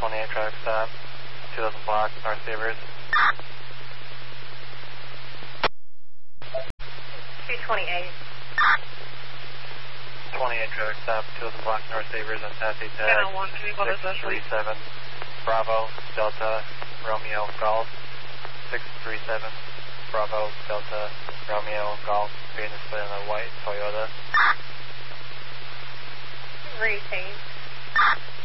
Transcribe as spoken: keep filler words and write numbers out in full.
twenty-eight traffic stop, two thousand block, North Sabres. two twenty-eight. twenty-eight traffic stop, two thousand block, North Sabres on Southeast Tag. Channel one, what is this? six three seven, Bravo, Delta, Romeo, Golf. six three seven, Bravo, Delta, Romeo, Golf, being displayed on a white Toyota. Retain.